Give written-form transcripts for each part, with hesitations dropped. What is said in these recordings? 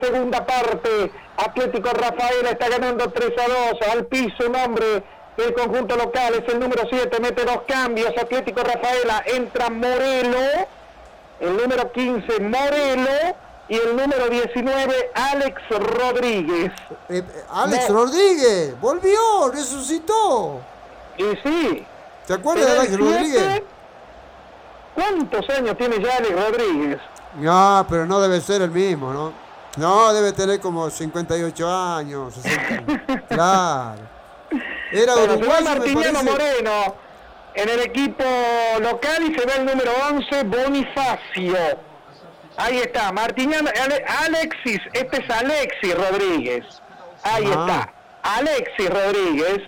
segunda parte. Atlético Rafaela está ganando 3-2. Al piso un hombre del conjunto local, es el número 7, mete 2 cambios. Atlético Rafaela, entra Morelo, el número 15 Morelo y el número 19 Alex Rodríguez. Alex Rodríguez, volvió, resucitó. Y sí. ¿Te acuerdas de Alex Rodríguez? ¿Cuántos años tiene ya Alex Rodríguez? No, pero no debe ser el mismo, ¿no? No, debe tener como 58 años, 60. Claro. Era uruguayo, Martiniano Moreno en el equipo local y se ve el número 11, Bonifacio. Ahí está, Martiniano, Alexis, este es Alexis Rodríguez. Ahí está, Alexis Rodríguez.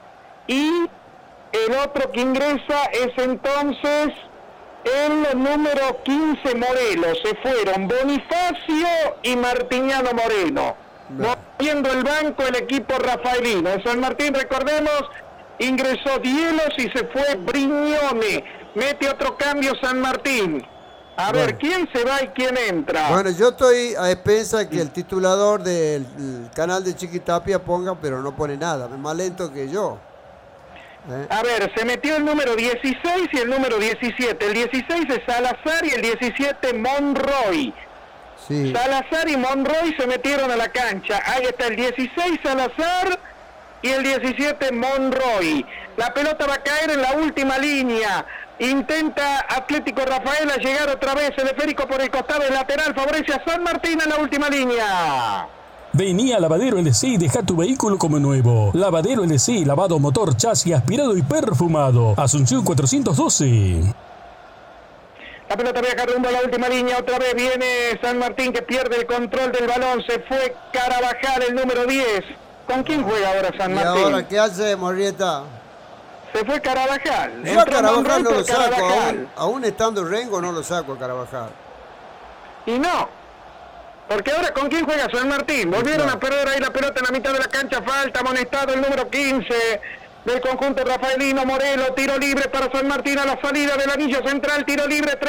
Y el otro que ingresa es entonces el número 15 Morelos. Se fueron Bonifacio y Martiniano Moreno. Moviendo el banco el equipo rafaelino. En San Martín, recordemos, ingresó Dielos y se fue Brignone. Mete otro cambio San Martín. A ver, ¿quién se va y quién entra? Bueno, yo estoy a expensas que el titulador del canal de Chiquitapia ponga, pero no pone nada. Es más lento que yo. A ver, se metió el número 16 y el número 17. El 16 es Salazar y el 17 Monroy. Sí. Salazar y Monroy se metieron a la cancha. Ahí está el 16 Salazar y el 17 Monroy. La pelota va a caer en la última línea. Intenta Atlético Rafaela llegar otra vez. El esférico por el costado del lateral favorece a San Martín en la última línea. Vení a Lavadero LC y deja tu vehículo como nuevo. Lavadero LC, lavado motor, chasis, aspirado y perfumado. Asunción 412. La pelota viaja rumbo a la última línea. Otra vez viene San Martín que pierde el control del balón. Se fue Carabajal, el número 10. ¿Con quién juega ahora San Martín? ¿Y ahora qué hace Morrieta? Se fue Carabajal. Yo a Carabajal no lo saco. Aún estando Rengo no lo saco a Carabajal. Y no. Porque ahora, ¿con quién juega San Martín? Volvieron a perder ahí la pelota en la mitad de la cancha. Falta, amonestado el número 15 del conjunto rafaelino. Morelo, tiro libre para San Martín a la salida del anillo central. Tiro libre,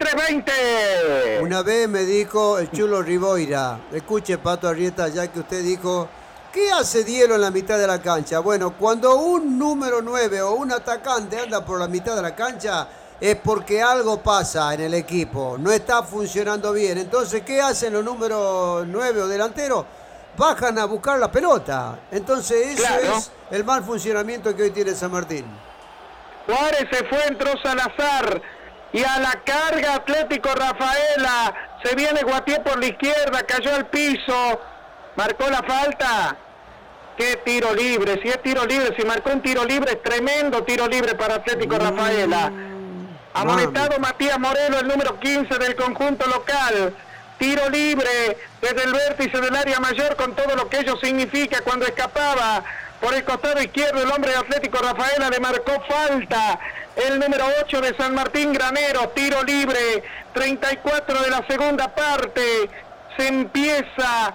33-20. Una vez me dijo el chulo Riboira, escuche Pato Arrieta, ya que usted dijo, ¿qué hace Dielo en la mitad de la cancha? Bueno, cuando un número 9 o un atacante anda por la mitad de la cancha, es porque algo pasa en el equipo, no está funcionando bien. Entonces, ¿qué hacen los números 9 o delanteros? Bajan a buscar la pelota. Entonces, eso es el mal funcionamiento que hoy tiene San Martín. Juárez se fue, entró Salazar. Y a la carga Atlético Rafaela. Se viene Guatié por la izquierda, cayó al piso. Marcó la falta. Qué tiro libre, si es tiro libre, si marcó un tiro libre, tremendo tiro libre para Atlético Rafaela. Amonestado Matías Moreno, el número 15 del conjunto local. Tiro libre desde el vértice del área mayor con todo lo que ello significa. Cuando escapaba por el costado izquierdo el hombre de Atlético Rafaela le marcó falta. El número 8 de San Martín, Granero, tiro libre, 34 de la segunda parte. Se empieza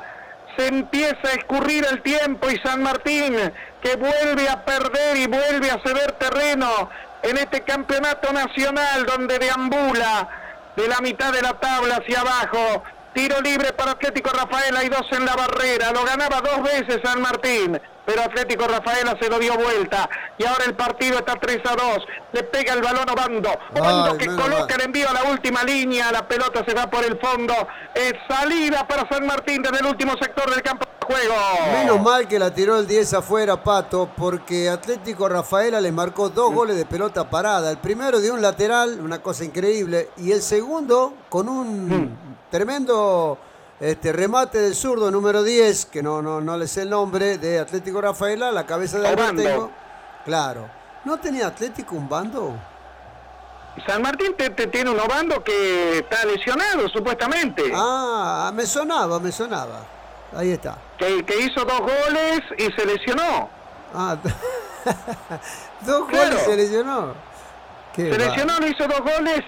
a escurrir el tiempo y San Martín que vuelve a perder y vuelve a ceder terreno en este campeonato nacional donde deambula de la mitad de la tabla hacia abajo. Tiro libre para Atlético Rafaela, hay 2 en la barrera, lo ganaba 2 veces San Martín, pero Atlético Rafaela se lo dio vuelta y ahora el partido está 3-2, le pega el balón Obando que coloca el envío a la última línea, la pelota se va por el fondo, es salida para San Martín desde el último sector del campo de juego. Menos mal que la tiró el 10 afuera, Pato, porque Atlético Rafaela le marcó 2 goles de pelota parada, el primero de un lateral, una cosa increíble, y el segundo con un tremendo remate del zurdo número 10, que no le sé el nombre, de Atlético Rafaela, la cabeza de Albertengo. Claro. ¿No tenía Atlético un bando? San Martín tiene un Obando que está lesionado, supuestamente. Ah, me sonaba. Ahí está. Que hizo 2 goles y se lesionó. Ah, 2 goles se lesionó. Se lesionó, le hizo 2 goles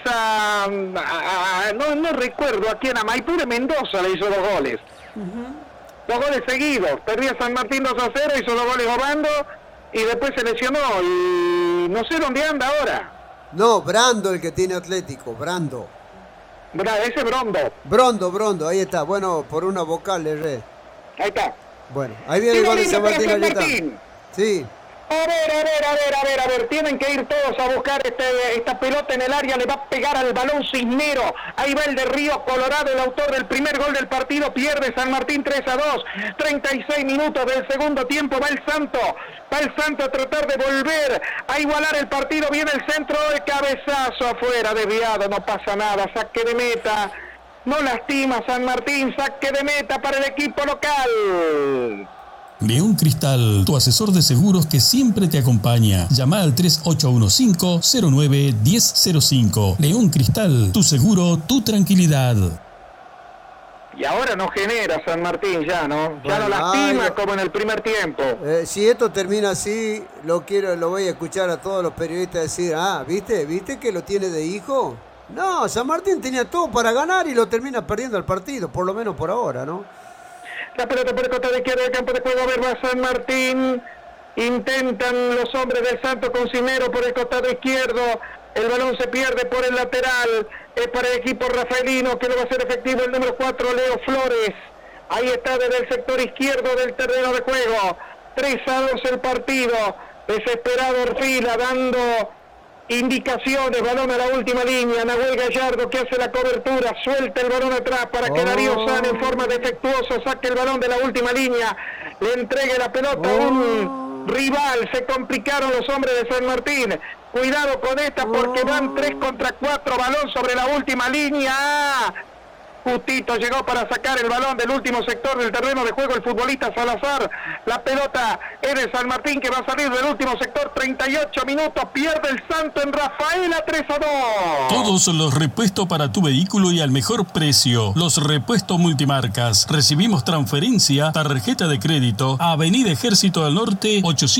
no recuerdo a quién, a Maipú de Mendoza le hizo 2 goles. 2 goles seguidos. Perdía San Martín 2-0, hizo 2 goles Obando y después se lesionó y no sé dónde anda ahora. No, Brando el que tiene Atlético, Brando. Ese es Brondo. Brondo, ahí está. Bueno, por una vocal le erré. Ahí está. Bueno, ahí viene el gol de San Martín. San Martín. Sí. A ver, tienen que ir todos a buscar esta pelota en el área, le va a pegar al balón Cisnero, ahí va el de Río Colorado, el autor del primer gol del partido, pierde San Martín 3-2, 36 minutos del segundo tiempo, va el Santo a tratar de volver a igualar el partido, viene el centro, el cabezazo afuera, desviado, no pasa nada, saque de meta, no lastima San Martín, saque de meta para el equipo local. León Cristal, tu asesor de seguros que siempre te acompaña. Llama al 3815-09-1005. León Cristal, tu seguro, tu tranquilidad. Y ahora no genera San Martín ya, ¿no? Ya no lastima como en el primer tiempo. Si esto termina así, lo voy a escuchar a todos los periodistas decir, ¿viste que lo tiene de hijo? No, San Martín tenía todo para ganar y lo termina perdiendo el partido, por lo menos por ahora, ¿no? La pelota por el costado izquierdo del campo de juego, a ver, va San Martín, intentan los hombres del Santo con Cisnero por el costado izquierdo, el balón se pierde por el lateral, es para el equipo rafaelino que lo va a hacer efectivo el número 4, Leo Flores, ahí está desde el sector izquierdo del terreno de juego, 3-2 el partido, desesperado Orfila dando indicaciones, balón a la última línea, Nahuel Gallardo que hace la cobertura, suelta el balón atrás para que Darío San en forma defectuosa saque el balón de la última línea, le entregue la pelota a un rival, se complicaron los hombres de San Martín, cuidado con esta porque van 3 contra 4, balón sobre la última línea, justito llegó para sacar el balón del último sector del terreno de juego el futbolista Salazar, la pelota es de San Martín que va a salir del último sector, 38 minutos, pierde el Santo en Rafaela 3-2. Todos los repuestos para tu vehículo y al mejor precio. Los repuestos multimarcas. Recibimos transferencia, tarjeta de crédito, Avenida Ejército del Norte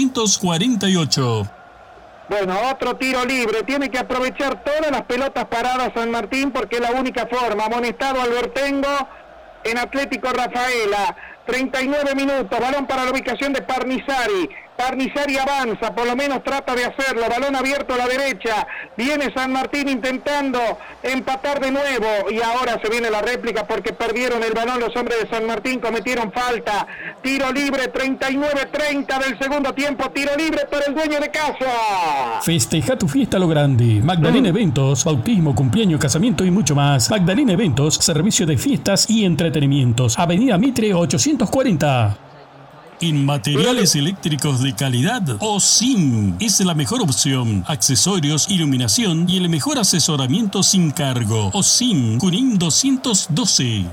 848. Bueno, otro tiro libre, tiene que aprovechar todas las pelotas paradas San Martín porque es la única forma, amonestado Albertengo en Atlético Rafaela, 39 minutos, balón para la ubicación de Parnizari avanza, por lo menos trata de hacerlo, balón abierto a la derecha, viene San Martín intentando empatar de nuevo y ahora se viene la réplica porque perdieron el balón los hombres de San Martín, cometieron falta, tiro libre, 39-30 del segundo tiempo, tiro libre para el dueño de casa. Festeja tu fiesta a lo grande. Magdalena Eventos, bautismo, cumpleaños, casamiento y mucho más. Magdalena Eventos, servicio de fiestas y entretenimientos. Avenida Mitre 840. En materiales eléctricos de calidad, OSIM es la mejor opción. Accesorios, iluminación y el mejor asesoramiento sin cargo. OSIM, Junín 212.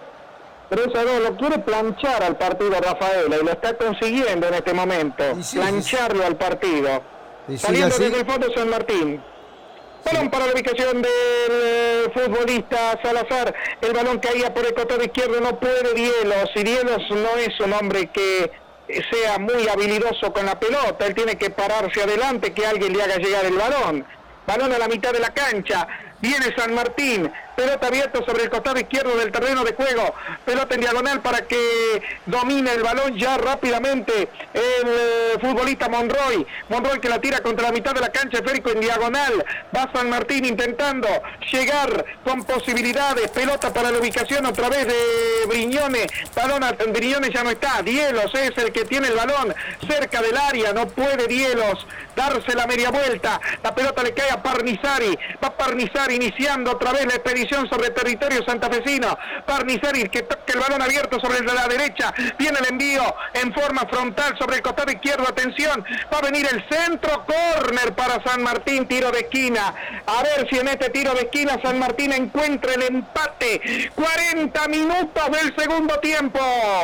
3-2, lo quiere planchar al partido Rafaela y lo está consiguiendo en este momento. Plancharlo al partido. Saliendo desde el fondo San Martín. Balón para la ubicación del futbolista Salazar. El balón caía por el costado izquierdo, no puede Dielos. Y Dielos no es un hombre que sea muy habilidoso con la pelota. Él tiene que pararse adelante, que alguien le haga llegar el balón. Balón a la mitad de la cancha. Viene San Martín, pelota abierta sobre el costado izquierdo del terreno de juego, pelota en diagonal para que domine el balón ya rápidamente el futbolista Monroy que la tira contra la mitad de la cancha, esférico en diagonal, va San Martín intentando llegar con posibilidades, pelota para la ubicación otra vez de Brignone, balón a Brignone ya no está, Dielos es el que tiene el balón cerca del área, no puede Dielos darse la media vuelta, la pelota le cae a Parnizari, va Parnizari iniciando otra vez la expedición sobre el territorio santafesino, Parnizari que toca el balón abierto sobre la derecha, viene el envío en forma frontal sobre el costado izquierdo, atención, va a venir el centro, córner para San Martín, tiro de esquina, a ver si en este tiro de esquina San Martín encuentra el empate, 40 minutos del segundo tiempo.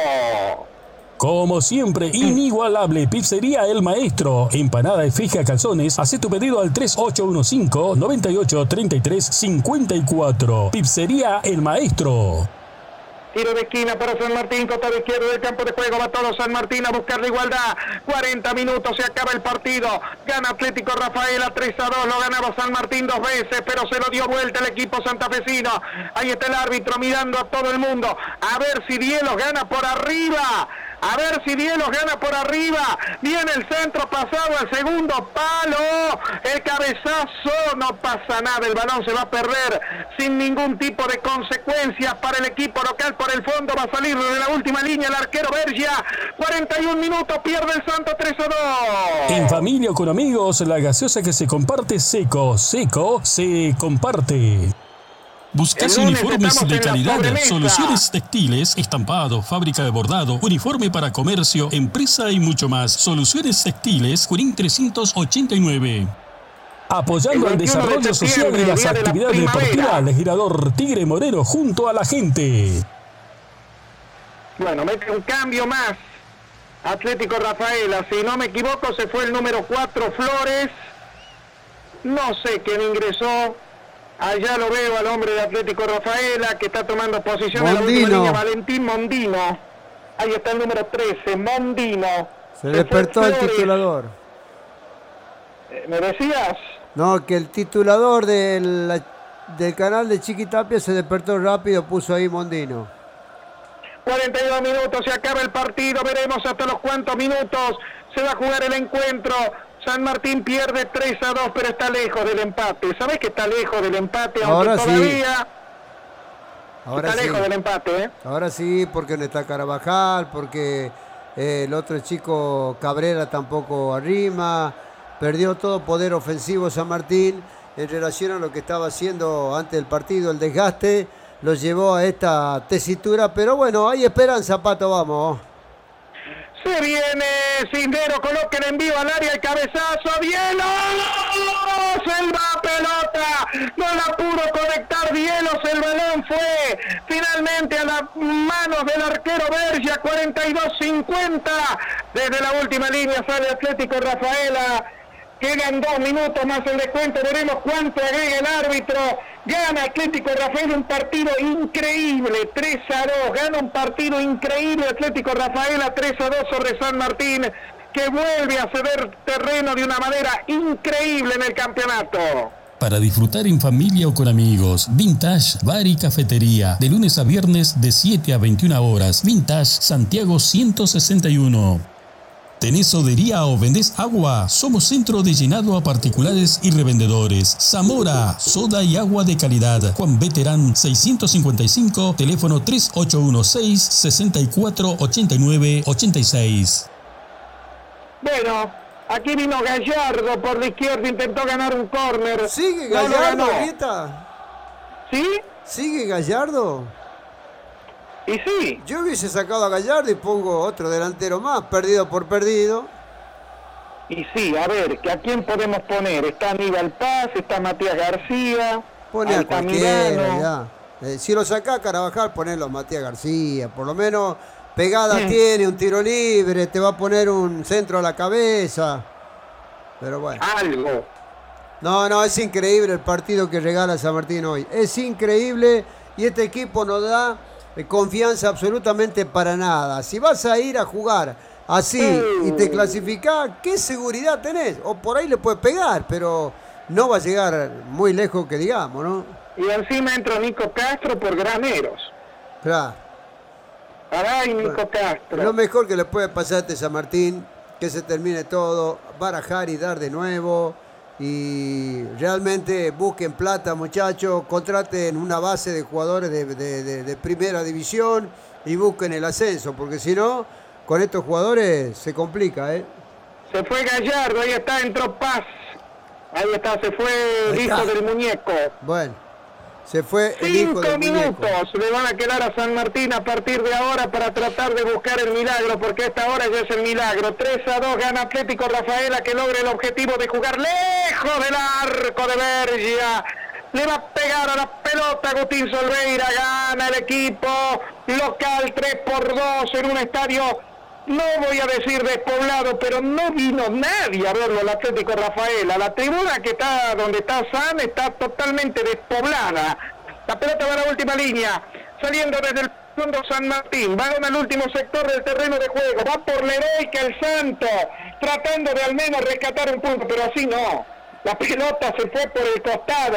Como siempre, inigualable, Pizzería El Maestro. Empanada de fija calzones. Haz tu pedido al 3815-983354. Pizzería El Maestro. Tiro de esquina para San Martín, costado izquierdo del campo de juego, va todo San Martín a buscar la igualdad, 40 minutos, se acaba el partido, gana Atlético Rafaela 3-2, lo ganaba San Martín 2 veces, pero se lo dio vuelta el equipo santafesino, ahí está el árbitro mirando a todo el mundo, a ver si Dielos gana por arriba A ver si Dielos gana por arriba. Viene el centro pasado al segundo palo. El cabezazo, no pasa nada. El balón se va a perder sin ningún tipo de consecuencias para el equipo local. Por el fondo va a salir de la última línea el arquero Bergia. 41 minutos, pierde el Santo 3-2. En familia o con amigos, la gaseosa que se comparte Seco se comparte. ¿Buscas uniformes de calidad? Soluciones textiles, estampado, fábrica de bordado, uniforme para comercio, empresa y mucho más. Soluciones textiles, Junín 389. Apoyando el desarrollo social y las actividades deportivas, legislador Tigre Moreno junto a la gente. Bueno, mete un cambio más. Atlético Rafaela, si no me equivoco, se fue el número 4, Flores. No sé quién ingresó. Allá lo veo al hombre de Atlético Rafaela que está tomando posición en la última línea, Valentín Mondino. Ahí está el número 13, Mondino. Se despertó el titulador. ¿Me decías? No, que el titulador del canal de Chiquitapia se despertó rápido, puso ahí Mondino. 42 minutos, se acaba el partido, veremos hasta los cuantos minutos se va a jugar el encuentro. San Martín pierde 3-2, pero está lejos del empate. ¿Sabés que está lejos del empate? Aunque ahora todavía sí. Ahora está lejos del empate, ¿eh? Ahora sí, porque no está Carabajal, porque el otro chico Cabrera tampoco arrima. Perdió todo poder ofensivo San Martín en relación a lo que estaba haciendo antes del partido. El desgaste lo llevó a esta tesitura, pero bueno, hay esperanza, Pato, vamos. Se viene Cisnero, coloca el envío al área, el cabezazo, Dielos, el va pelota, no la pudo conectar Dielos, el balón fue finalmente a las manos del arquero Bergia. 42-50, desde la última línea sale Atlético Rafaela. Quedan 2 minutos más el descuento, veremos cuánto agrega el árbitro. Gana Atlético Rafaela un partido increíble, 3-2, gana un partido increíble Atlético Rafaela, 3-2 sobre San Martín, que vuelve a ceder terreno de una manera increíble en el campeonato. Para disfrutar en familia o con amigos, Vintage Bar y Cafetería, de lunes a viernes de 7 a 21 horas, Vintage Santiago 161. ¿Tenés sodería o vendés agua? Somos centro de llenado a particulares y revendedores. Zamora, soda y agua de calidad. Juan Veterán 655, teléfono 3816-6489-86. Bueno, aquí vino Gallardo por la izquierda, intentó ganar un córner. ¿Sigue Gallardo, Rita? ¿Sí? ¿Sigue Gallardo? Y sí. Yo hubiese sacado a Gallardo y pongo otro delantero más, perdido por perdido. Y sí, a ver, ¿a quién podemos poner? Está Aníbal Paz, está Matías García. Pone a cualquiera ya. Si lo saca a Carabajal, ponelo a Matías García. Por lo menos pegada tiene, un tiro libre, te va a poner un centro a la cabeza. Pero bueno. Algo. No, es increíble el partido que regala San Martín hoy. Es increíble y este equipo no da confianza absolutamente para nada. Si vas a ir a jugar así y te clasificás, ¿qué seguridad tenés? O por ahí le puedes pegar, pero no va a llegar muy lejos que digamos, ¿no? Y encima entra Nico Castro por Graneros. Claro. Ay, Nico Castro. Lo mejor que le puede pasar a San Martín, que se termine todo, barajar y dar de nuevo. Y realmente busquen plata, muchachos, contraten una base de jugadores de primera división y busquen el ascenso, porque si no, con estos jugadores se complica, ¿eh? Se fue Gallardo, ahí está, entró Paz. Ahí está, se fue el hijo del muñeco. Bueno, se fue el hijo del muñeco. 5 minutos le van a quedar a San Martín a partir de ahora para tratar de buscar el milagro, porque esta hora ya es el milagro. 3-2 gana Atlético Rafaela, que logra el objetivo de jugar lejos del arco de Bergia. Le va a pegar a la pelota Agustín Solveira, gana el equipo local 3-2 en un estadio, no voy a decir despoblado, pero no vino nadie a verlo al Atlético Rafaela. La tribuna que está donde está San está totalmente despoblada. La pelota va a la última línea, saliendo desde el fondo San Martín, va al último sector del terreno de juego, va por la heroica el Santo, tratando de al menos rescatar un punto, pero así no. La pelota se fue por el costado,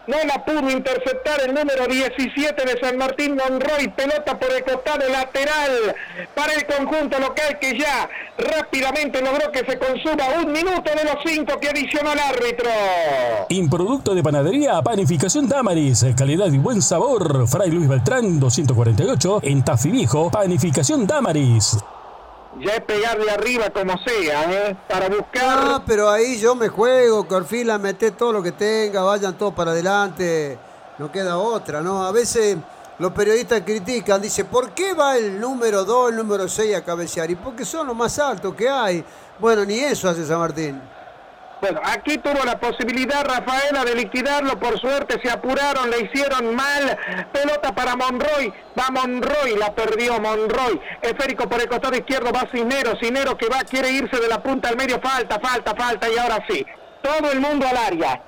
no la pudo interceptar el número 17 de San Martín, Monroy, pelota por el costado lateral para el conjunto local, que ya rápidamente logró que se consuma 1 minuto de los 5 que adicionó el árbitro. Improducto de panadería, panificación Damaris, calidad y buen sabor. Fray Luis Beltrán 248 en Tafí Viejo, panificación Damaris. Ya es pegarle arriba como sea, para buscar... Ah, pero ahí yo me juego, Corfila, mete todo lo que tenga, vayan todos para adelante, no queda otra, ¿no? A veces los periodistas critican, dice, ¿por qué va el número 2, el número 6 a cabecear? Y porque son los más altos que hay. Bueno, ni eso hace San Martín. Bueno, aquí tuvo la posibilidad Rafaela de liquidarlo, por suerte se apuraron, le hicieron mal, pelota para Monroy, va Monroy, la perdió Monroy, esférico por el costado izquierdo, va Cisneros que va, quiere irse de la punta al medio, falta, y ahora sí, todo el mundo al área,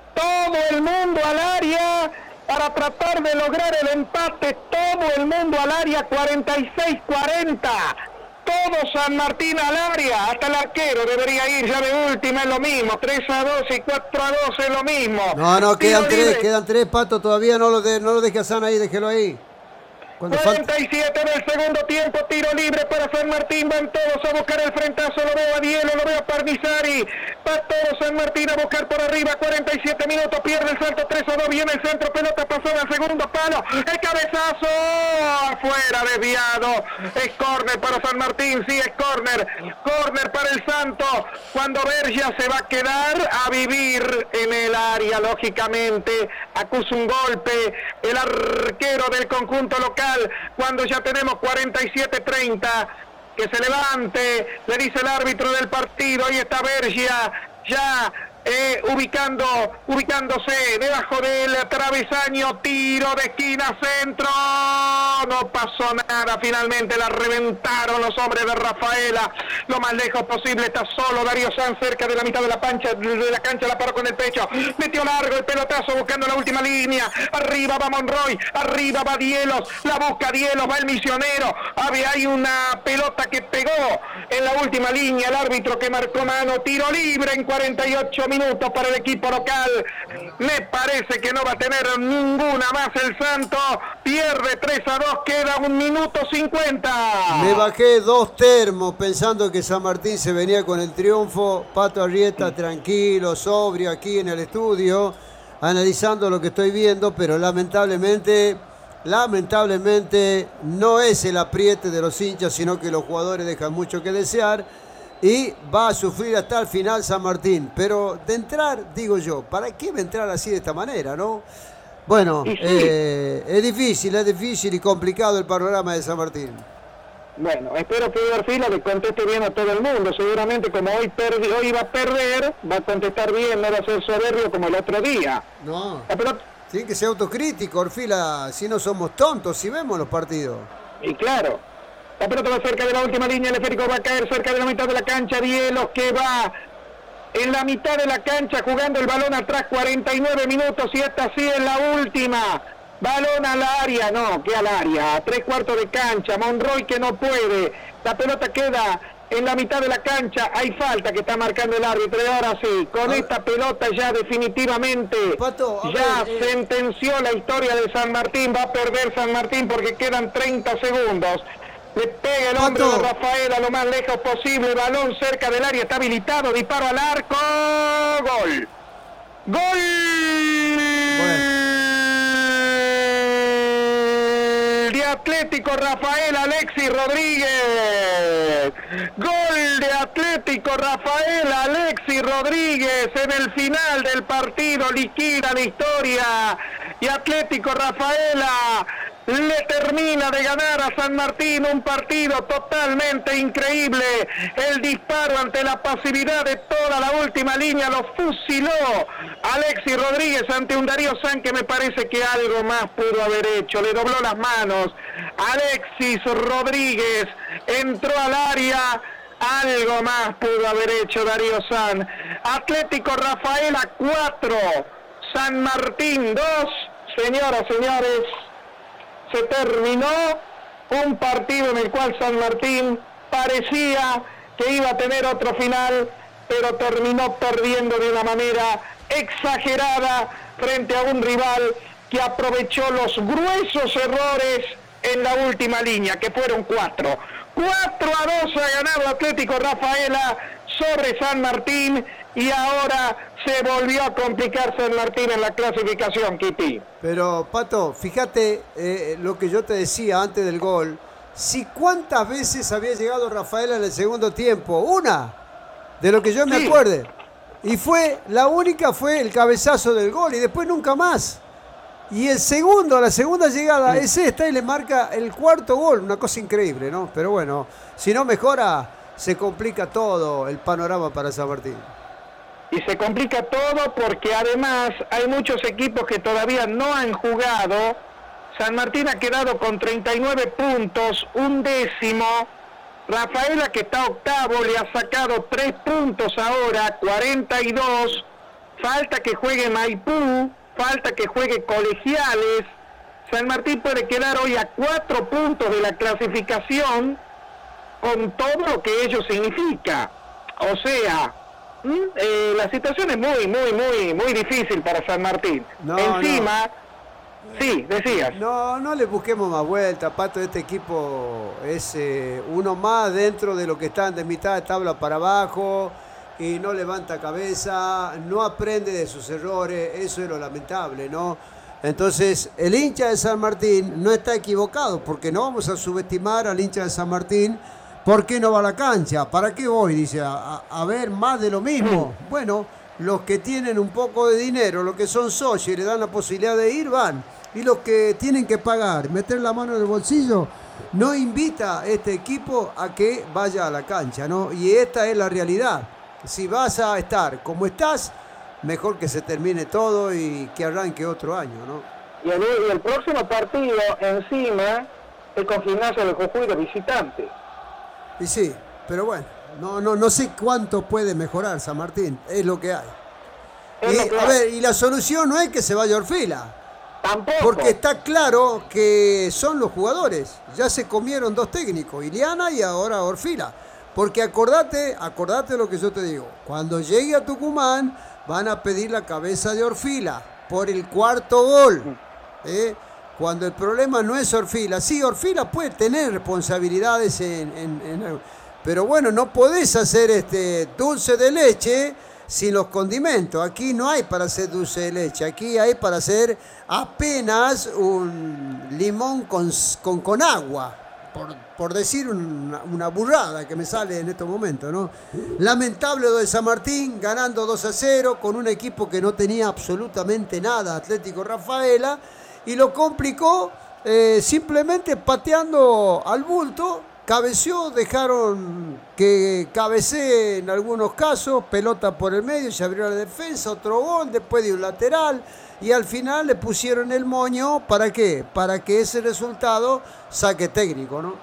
para tratar de lograr el empate, todo el mundo al área, 46-40. Todo San Martín al área, hasta el arquero debería ir ya de última, es lo mismo, 3-2 y 4-2 es lo mismo. No, quedan tres, Pato, todavía no lo deje a San ahí, déjelo ahí. 47 del segundo tiempo, tiro libre para San Martín, van todos a buscar el frentazo, lo veo a Dielo, lo veo a Parnizari, va todo San Martín a buscar por arriba, 47 minutos, pierde el salto, 3-2, viene el centro, pelota pasada al segundo palo, el cabezazo, afuera, desviado, es córner para San Martín, sí es córner para el Santo, cuando Bergia se va a quedar a vivir en el área, lógicamente, acusa un golpe, el arquero del conjunto local, cuando ya tenemos 47-30, que se levante, le dice el árbitro del partido, ahí está Bergia, ya ubicándose debajo del travesaño, tiro de esquina, centro, no pasó nada, finalmente la reventaron los hombres de Rafaela, lo más lejos posible, está solo Darío Sanz cerca de la mitad de la cancha, la paró con el pecho, metió largo el pelotazo buscando la última línea, arriba va Monroy, arriba va Dielos, la busca Dielos, va el misionero, hay una pelota que pegó en la última línea, el árbitro que marcó mano, tiro libre en 48 minutos para el equipo local, me parece que no va a tener ninguna más el Santo, pierde 3-2, queda 1 minuto 50. Me bajé 2 termos pensando que San Martín se venía con el triunfo, Pato Arrieta tranquilo, sobrio aquí en el estudio, analizando lo que estoy viendo, pero lamentablemente no es el apriete de los hinchas, sino que los jugadores dejan mucho que desear. Y va a sufrir hasta el final San Martín. Pero de entrar, digo yo, ¿para qué va a entrar así de esta manera, no? Bueno, sí. Es difícil y complicado el panorama de San Martín. Bueno, espero que García le conteste bien a todo el mundo. Seguramente como hoy iba a perder, va a contestar bien, no va a ser soberbio como el otro día. No, tiene que ser autocrítico, Orfila, si no somos tontos, si vemos los partidos. Y claro. La pelota va cerca de la última línea, el esférico va a caer cerca de la mitad de la cancha, Dielos que va en la mitad de la cancha jugando el balón atrás, 49 minutos y esta sí es la última. Balón al área, no, que al área, a 3/4 de cancha, Monroy que no puede, la pelota queda en la mitad de la cancha, hay falta que está marcando el árbitro, y ahora sí, con esta pelota ya definitivamente, Pato, sentenció la historia de San Martín, va a perder San Martín porque quedan 30 segundos. Le pega el hombre de Rafaela lo más lejos posible, balón cerca del área, está habilitado, disparo al arco, gol. ¡Gol! Bueno. De Atlético Rafaela, Alexis Rodríguez. Gol de Atlético Rafaela, Alexis Rodríguez en el final del partido, liquida la historia. Y Atlético Rafaela le termina de ganar a San Martín un partido totalmente increíble. El disparo ante la pasividad de toda la última línea lo fusiló Alexis Rodríguez ante un Darío Sanz que me parece que algo más pudo haber hecho. Le dobló las manos. Alexis Rodríguez entró al área. Algo más pudo haber hecho Darío Sanz. Atlético Rafaela 4, San Martín 2. Señoras, señores, se terminó un partido en el cual San Martín parecía que iba a tener otro final, pero terminó perdiendo de una manera exagerada frente a un rival que aprovechó los gruesos errores en la última línea, que fueron 4. 4-2 ha ganado Atlético Rafaela sobre San Martín y ahora se volvió a complicar San Martín en la clasificación, Kitty. Pero, Pato, fíjate lo que yo te decía antes del gol. Si cuántas veces había llegado Rafaela en el segundo tiempo. Una, de lo que yo me acuerde. Y la única fue el cabezazo del gol y después nunca más. Y la segunda llegada es esta y le marca el cuarto gol. Una cosa increíble, ¿no? Pero bueno, si no mejora, se complica todo el panorama para San Martín. Y se complica todo porque además hay muchos equipos que todavía no han jugado. San Martín ha quedado con 39 puntos, un décimo. Rafaela, que está octavo, le ha sacado 3 puntos ahora, 42. Falta que juegue Maipú, falta que juegue Colegiales. San Martín puede quedar hoy a 4 puntos de la clasificación con todo lo que ello significa. O sea, la situación es muy difícil para San Martín. Encima, sí, decías. No le busquemos más vuelta, Pato. Este equipo es uno más dentro de lo que están de mitad de tabla para abajo. Y no levanta cabeza, no aprende de sus errores, eso es lo lamentable, ¿no? Entonces, el hincha de San Martín no está equivocado, porque no vamos a subestimar al hincha de San Martín. ¿Por qué no va a la cancha? ¿Para qué voy? Dice, a ver más de lo mismo. Bueno, los que tienen un poco de dinero, los que son socios y le dan la posibilidad de ir, van. Y los que tienen que pagar, meter la mano en el bolsillo, no invita a este equipo a que vaya a la cancha, ¿no? Y esta es la realidad. Si vas a estar como estás, mejor que se termine todo y que arranque otro año, ¿no? Y el próximo partido encima es con Gimnasia del Jujuy de visitante. Y sí, pero bueno, no sé cuánto puede mejorar San Martín, es lo que hay. A ver, y la solución no es que se vaya Orfila. Tampoco. Porque está claro que son los jugadores. Ya se comieron 2 técnicos, Iliana y ahora Orfila. Porque acordate lo que yo te digo. Cuando llegue a Tucumán van a pedir la cabeza de Orfila por el 4º gol. Cuando el problema no es Orfila. Sí, Orfila puede tener responsabilidades pero bueno, no podés hacer dulce de leche sin los condimentos. Aquí no hay para hacer dulce de leche. Aquí hay para hacer apenas un limón con agua. Por decir una burrada que me sale en estos momentos, ¿no? Lamentable lo de San Martín, ganando 2-0 con un equipo que no tenía absolutamente nada, Atlético Rafaela, y lo complicó simplemente pateando al bulto. Cabeció, dejaron que cabecee en algunos casos, pelota por el medio, se abrió la defensa, otro gol, después de un lateral, y al final le pusieron el moño, ¿para qué? Para que ese resultado saque técnico, ¿no?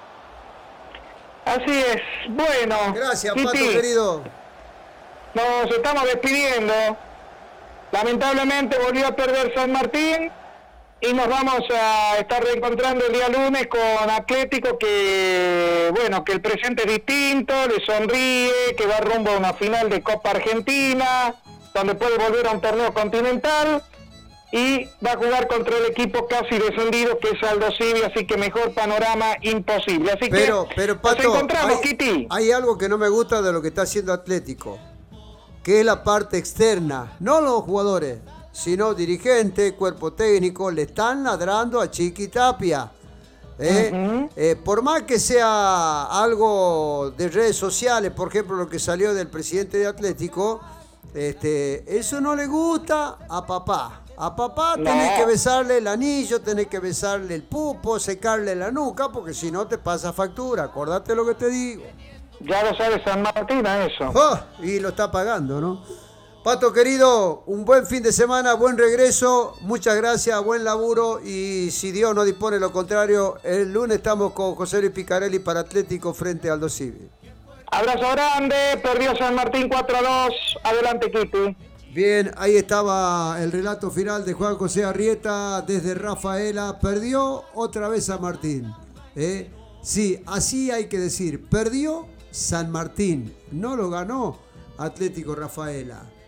Así es, bueno. Gracias, Kitty, Pato, querido. Nos estamos despidiendo. Lamentablemente volvió a perder San Martín. Y nos vamos a estar reencontrando el día lunes con Atlético, que el presente es distinto, le sonríe, que va rumbo a una final de Copa Argentina, donde puede volver a un torneo continental, y va a jugar contra el equipo casi descendido, que es Aldo Civi, así que mejor panorama imposible. Así pero Pato, nos encontramos, Kitty. Hay algo que no me gusta de lo que está haciendo Atlético, que es la parte externa, no los jugadores, sino dirigentes, cuerpo técnico, le están ladrando a Chiqui Tapia. Por más que sea algo de redes sociales, por ejemplo, lo que salió del presidente de Atlético, eso no le gusta a papá. A papá tenés que besarle el anillo, tenés que besarle el pupo, secarle la nuca, porque si no te pasa factura. Acordate lo que te digo. Ya lo sabe San Martín eso. Y lo está pagando, ¿no? Pato querido, un buen fin de semana, buen regreso, muchas gracias, buen laburo, y si Dios no dispone lo contrario, el lunes estamos con José Luis Picarelli para Atlético frente a Aldo Civi. Abrazo grande, perdió San Martín 4-2, adelante Kitty. Bien, ahí estaba el relato final de Juan José Arrieta desde Rafaela, perdió otra vez San Martín. Sí, así hay que decir, perdió San Martín, no lo ganó Atlético Rafaela.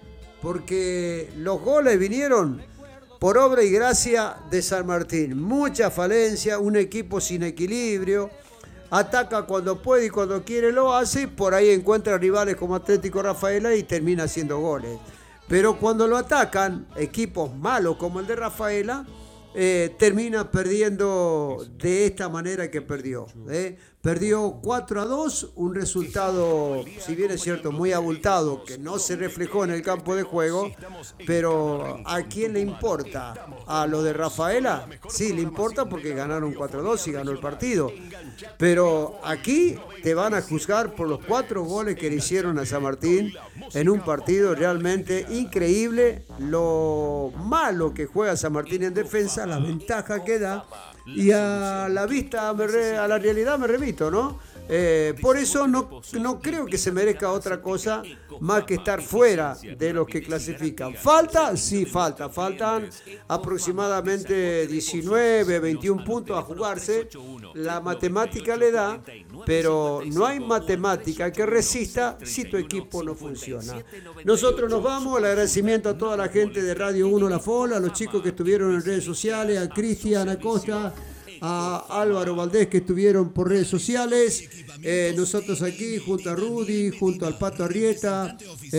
porque los goles vinieron por obra y gracia de San Martín. Mucha falencia, un equipo sin equilibrio, ataca cuando puede y cuando quiere lo hace, y por ahí encuentra rivales como Atlético Rafaela y termina haciendo goles. Pero cuando lo atacan equipos malos como el de Rafaela, termina perdiendo de esta manera que perdió. Perdió 4-2, un resultado, si bien es cierto, muy abultado, que no se reflejó en el campo de juego, pero ¿a quién le importa? ¿A lo de Rafaela? Sí, le importa porque ganaron 4-2 y ganó el partido. Pero aquí te van a juzgar por los 4 goles que le hicieron a San Martín en un partido realmente increíble. Lo malo que juega San Martín en defensa, la ventaja que da, y a la vista, a la realidad me remito, ¿no? Por eso no creo que se merezca otra cosa más que estar fuera de los que clasifican. ¿Falta? Sí, falta. Faltan aproximadamente 19, 21 puntos a jugarse. La matemática le da, pero no hay matemática que resista si tu equipo no funciona. Nosotros nos vamos. El agradecimiento a toda la gente de Radio 1 La Fola, a los chicos que estuvieron en redes sociales, a Cristian Acosta, a Álvaro Valdés, que estuvieron por redes sociales. Nosotros aquí junto a Rudy, junto al Pato Arrieta,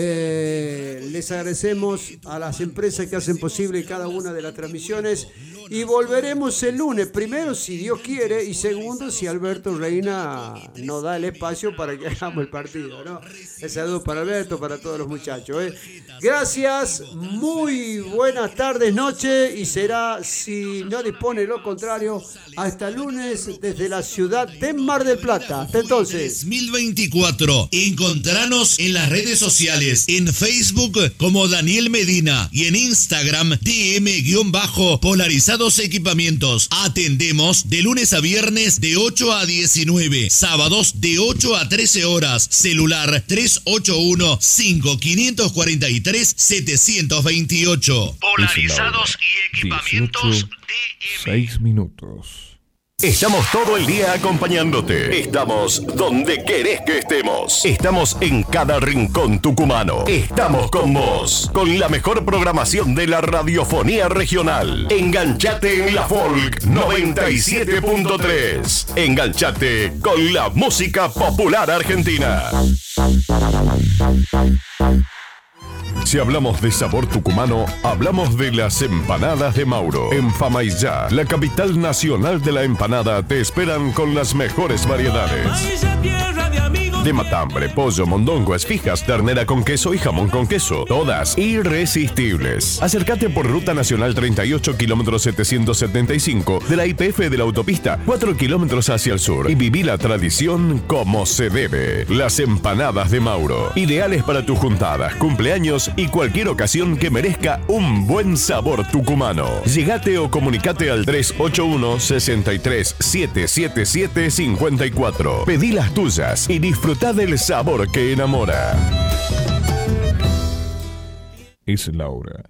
les agradecemos a las empresas que hacen posible cada una de las transmisiones, y volveremos el lunes, primero si Dios quiere, y segundo si Alberto Reina nos da el espacio para que hagamos el partido, ¿no? El saludo para Alberto, para todos los muchachos, Gracias, muy buenas tardes, noche, y será, si no dispone lo contrario, hasta el lunes desde la ciudad de Mar del Plata. Hasta entonces. 2024. Encontranos en las redes sociales, en Facebook como Daniel Medina y en Instagram DM_polarizados equipamientos. Atendemos de lunes a viernes de 8 a 19, sábados de 8 a 13 horas. Celular 381-5543-728. Polarizados y equipamientos DM. 6 minutos. Estamos todo el día acompañándote. Estamos donde querés que estemos. Estamos en cada rincón tucumano. Estamos con vos, con la mejor programación de la radiofonía regional. Enganchate en la Folk 97.3. Enganchate con la música popular argentina. Si hablamos de sabor tucumano, hablamos de las empanadas de Mauro. En Famaillá, la capital nacional de la empanada, te esperan con las mejores variedades. De matambre, pollo, mondongo, esfijas, ternera con queso y jamón con queso. Todas irresistibles. Acércate por Ruta Nacional 38, kilómetro 775, de la YPF de la autopista, 4 kilómetros hacia el sur. Y viví la tradición como se debe. Las empanadas de Mauro. Ideales para tus juntadas, cumpleaños y cualquier ocasión que merezca un buen sabor tucumano. Llegate o comunicate al 381-63-777-54. Pedí las tuyas y disfruta del sabor que enamora. Es la hora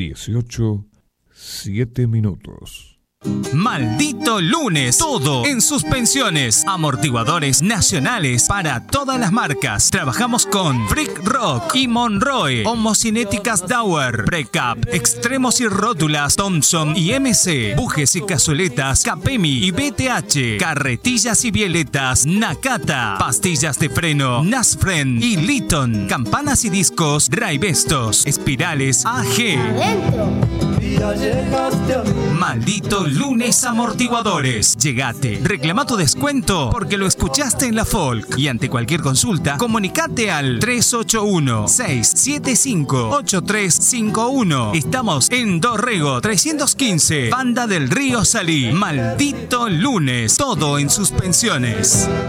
18:07. Maldito lunes, todo en suspensiones, amortiguadores nacionales para todas las marcas. Trabajamos con Freak Rock y Monroe, homocinéticas Dauer, Precap, extremos y rótulas Thompson y MC, bujes y cazueletas Capemi y BTH, carretillas y bieletas Nakata, pastillas de freno Nasfren y Litton, campanas y discos Raibestos, espirales AG. Maldito lunes amortiguadores. Llegate, reclama tu descuento porque lo escuchaste en la Folk. Y ante cualquier consulta, comunicate al 381-675-8351. Estamos en Dorrego 315, Banda del Río Salí. Maldito lunes, todo en suspensiones.